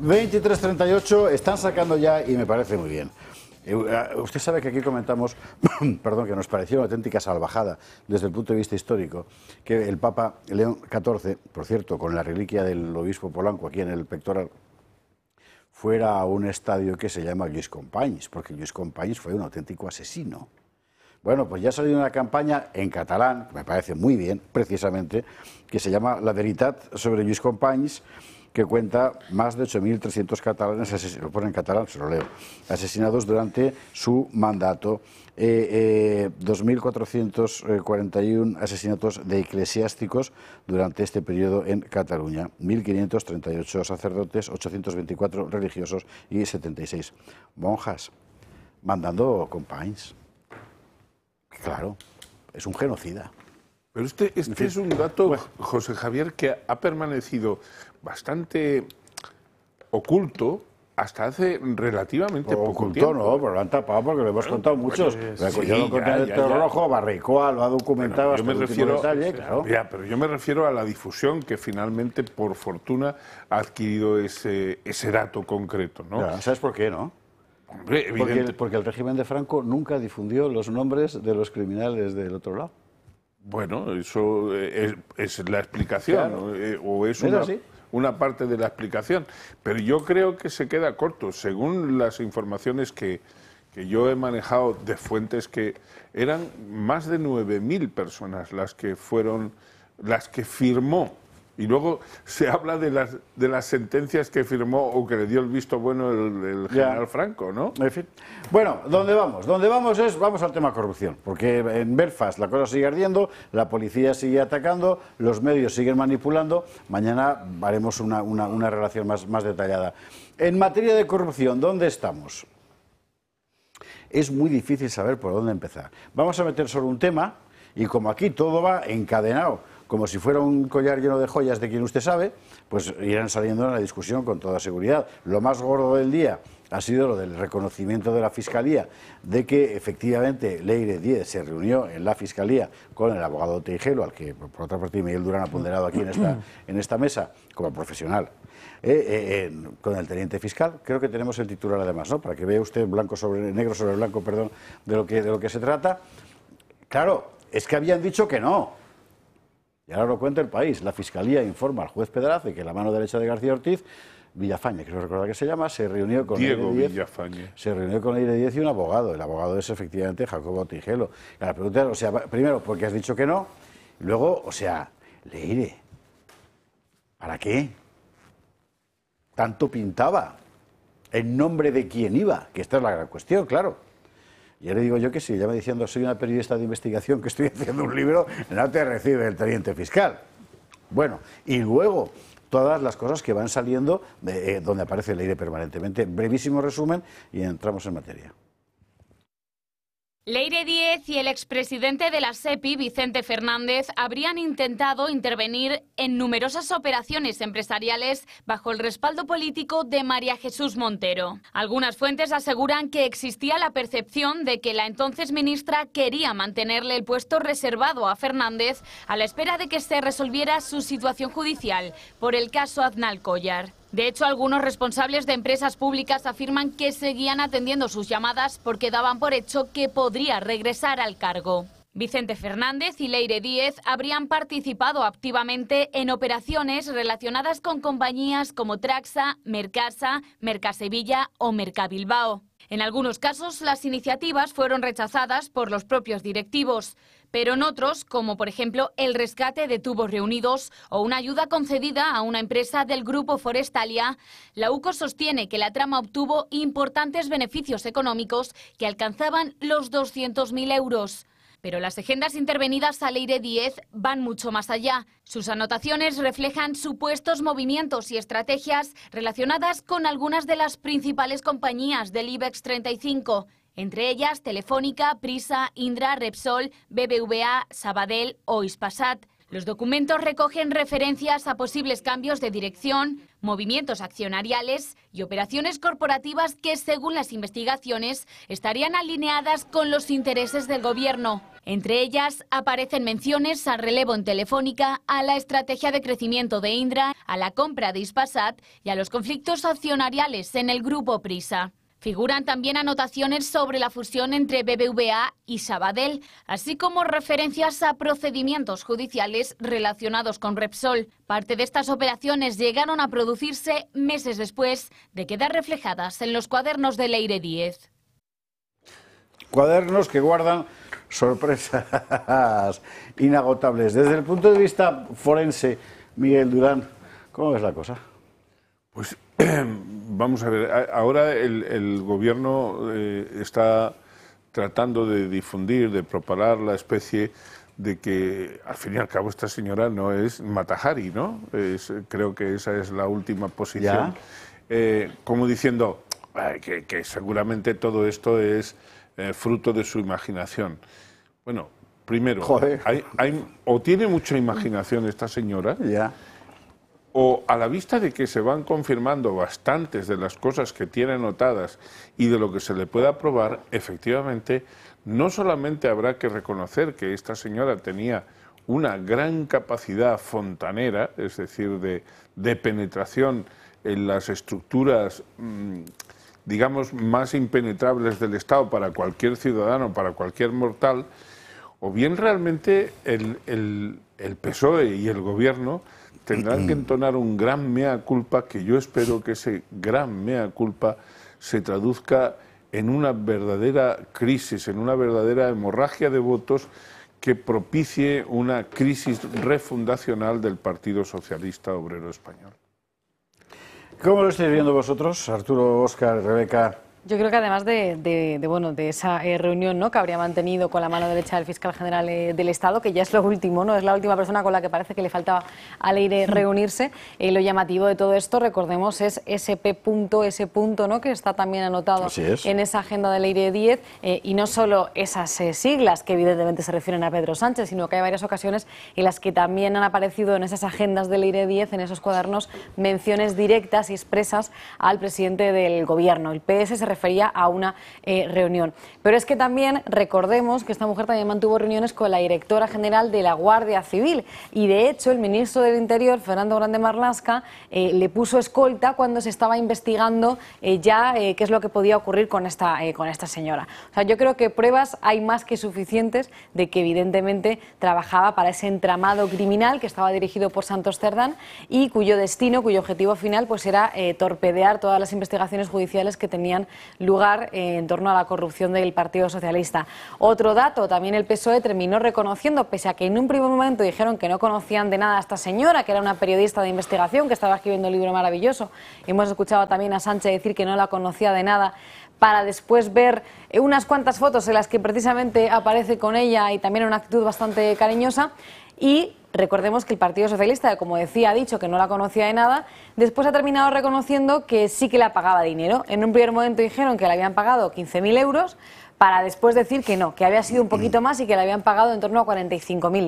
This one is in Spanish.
23:38, están sacando ya y me parece muy bien. Usted sabe que aquí comentamos, perdón, que nos pareció una auténtica salvajada desde el punto de vista histórico, que el Papa León XIV, por cierto, con la reliquia del obispo Polanco aquí en el pectoral, fuera a un estadio que se llama Lluís Companys, porque Lluís Companys fue un auténtico asesino. Bueno, pues ya ha salido una campaña en catalán, que me parece muy bien, precisamente, que se llama La Veritat sobre Lluís Companys, que cuenta más de 8.300 catalanes, lo pone en catalán, se lo leo, asesinados durante su mandato, 2.441 asesinatos de eclesiásticos durante este periodo en Cataluña, 1.538 sacerdotes, 824 religiosos y 76 monjas, mandando Companys. Claro, es un genocida. Pero este es un dato, José Javier, que ha permanecido bastante oculto hasta hace relativamente poco tiempo. No, pero lo han tapado porque lo hemos contado muchos. Yo lo conté en el Terror Rojo, Barricoa lo ha documentado hasta el último detalle, claro. Ya, pero yo me refiero a la difusión que finalmente, por fortuna, ha adquirido ese dato concreto, ¿no? Ya, ¿sabes por qué, no? Hombre, porque el régimen de Franco nunca difundió los nombres de los criminales del otro lado. Bueno, eso es la explicación, claro. O es una parte de la explicación. Pero yo creo que se queda corto. Según las informaciones que yo he manejado de fuentes, que eran más de 9.000 personas las que firmó. Y luego se habla de las sentencias que firmó o que le dio el visto bueno el general Franco, ¿no? En fin. Bueno, ¿dónde vamos? Vamos al tema corrupción, porque en Belfast la cosa sigue ardiendo, la policía sigue atacando, los medios siguen manipulando. Mañana haremos una relación más detallada. En materia de corrupción, ¿dónde estamos? Es muy difícil saber por dónde empezar. Vamos a meter solo un tema, y como aquí todo va encadenado, como si fuera un collar lleno de joyas de quien usted sabe, pues irán saliendo en la discusión con toda seguridad. Lo más gordo del día ha sido lo del reconocimiento de la Fiscalía de que efectivamente Leire Díez se reunió en la Fiscalía con el abogado Teijelo, al que por otra parte Miguel Durán ha ponderado aquí en esta mesa como profesional, con el teniente fiscal. Creo que tenemos el titular además, ¿no? Para que vea usted negro sobre blanco, perdón, de lo que se trata. Claro, es que habían dicho que no. Y ahora lo cuenta El País. La Fiscalía informa al juez Pedraza que la mano derecha de García Ortiz, Villafañe, creo recordar que se llama, se reunió con Diego Villafañe. Se reunió con Leire Díez y un abogado. El abogado es efectivamente Jacobo Teijelo. Y la pregunta es, o sea, primero, ¿por qué has dicho que no? Y luego, o sea, Leire, ¿para qué? Tanto pintaba. ¿En nombre de quién iba? Que esta es la gran cuestión, claro. Y ahora digo yo que si ella me diciendo soy una periodista de investigación que estoy haciendo un libro, no te recibe el teniente fiscal. Bueno, y luego todas las cosas que van saliendo donde aparece Leire permanentemente. Brevísimo resumen y entramos en materia. Leire Díez y el expresidente de la SEPI, Vicente Fernández, habrían intentado intervenir en numerosas operaciones empresariales bajo el respaldo político de María Jesús Montero. Algunas fuentes aseguran que existía la percepción de que la entonces ministra quería mantenerle el puesto reservado a Fernández a la espera de que se resolviera su situación judicial por el caso Aznalcóllar. De hecho, algunos responsables de empresas públicas afirman que seguían atendiendo sus llamadas porque daban por hecho que podría regresar al cargo. Vicente Fernández y Leire Díez habrían participado activamente en operaciones relacionadas con compañías como Traxa, Mercasa, Mercasevilla o Mercabilbao. En algunos casos, las iniciativas fueron rechazadas por los propios directivos, pero en otros, como por ejemplo el rescate de tubos reunidos o una ayuda concedida a una empresa del grupo Forestalia, la UCO sostiene que la trama obtuvo importantes beneficios económicos que alcanzaban los 200.000 euros. Pero las agendas intervenidas a Leire Díez van mucho más allá. Sus anotaciones reflejan supuestos movimientos y estrategias relacionadas con algunas de las principales compañías del IBEX 35, entre ellas Telefónica, Prisa, Indra, Repsol, BBVA, Sabadell o Hispasat. Los documentos recogen referencias a posibles cambios de dirección, movimientos accionariales y operaciones corporativas que, según las investigaciones, estarían alineadas con los intereses del gobierno. Entre ellas aparecen menciones al relevo en Telefónica, a la estrategia de crecimiento de Indra, a la compra de Hispasat y a los conflictos accionariales en el grupo Prisa. Figuran también anotaciones sobre la fusión entre BBVA y Sabadell, así como referencias a procedimientos judiciales relacionados con Repsol. Parte de estas operaciones llegaron a producirse meses después de quedar reflejadas en los cuadernos de Leire Díez. Cuadernos que guardan sorpresas inagotables. Desde el punto de vista forense, Miguel Durán, ¿cómo ves la cosa? Pues vamos a ver, ahora el gobierno está tratando de difundir, de propagar la especie de que, al fin y al cabo, esta señora no es Mata Hari, ¿no? Creo que esa es la última posición. Como diciendo que seguramente todo esto es fruto de su imaginación. Bueno, primero, o tiene mucha imaginación esta señora, o a la vista de que se van confirmando bastantes de las cosas que tiene anotadas y de lo que se le pueda probar, efectivamente, no solamente habrá que reconocer que esta señora tenía una gran capacidad fontanera, es decir, de penetración en las estructuras, digamos, más impenetrables del Estado para cualquier ciudadano, para cualquier mortal, o bien realmente el PSOE y el Gobierno tendrán que entonar un gran mea culpa, que yo espero que ese gran mea culpa se traduzca en una verdadera crisis, en una verdadera hemorragia de votos que propicie una crisis refundacional del Partido Socialista Obrero Español. ¿Cómo lo estáis viendo vosotros, Arturo, Óscar, Rebeca? Yo creo que además de esa reunión, ¿no?, que habría mantenido con la mano derecha del fiscal general del Estado, que ya es lo último, ¿no?, es la última persona con la que parece que le faltaba a Leire reunirse, lo llamativo de todo esto, recordemos, es ese punto, ¿no?, que está también anotado en esa agenda de Leire Díez, y no solo esas siglas que evidentemente se refieren a Pedro Sánchez, sino que hay varias ocasiones en las que también han aparecido en esas agendas de Leire Díez, en esos cuadernos, menciones directas y expresas al presidente del Gobierno. El PS se refería a una reunión. Pero es que también recordemos que esta mujer también mantuvo reuniones con la directora general de la Guardia Civil y, de hecho, el ministro del Interior, Fernando Grande Marlaska, le puso escolta cuando se estaba investigando qué es lo que podía ocurrir con esta señora. O sea, yo creo que pruebas hay más que suficientes de que evidentemente trabajaba para ese entramado criminal que estaba dirigido por Santos Cerdán y cuyo destino, cuyo objetivo final pues era torpedear todas las investigaciones judiciales que tenían lugar en torno a la corrupción del Partido Socialista. Otro dato, también el PSOE terminó reconociendo, pese a que en un primer momento dijeron que no conocían de nada a esta señora, que era una periodista de investigación, que estaba escribiendo un libro maravilloso. Hemos escuchado también a Sánchez decir que no la conocía de nada, para después ver unas cuantas fotos en las que precisamente aparece con ella y también una actitud bastante cariñosa. Y recordemos que el Partido Socialista, como decía, ha dicho que no la conocía de nada, después ha terminado reconociendo que sí que la pagaba dinero. En un primer momento dijeron que le habían pagado 15.000 euros, para después decir que no, que había sido un poquito más y que le habían pagado en torno a 45.000.